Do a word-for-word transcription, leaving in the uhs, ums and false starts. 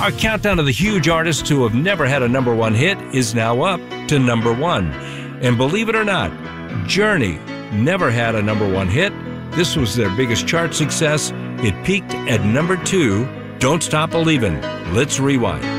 Our countdown of the huge artists who have never had a number one hit is now up to number one. And believe it or not, Journey never had a number one hit. This was their biggest chart success. It peaked at number two. Don't Stop Believin'. Let's rewind.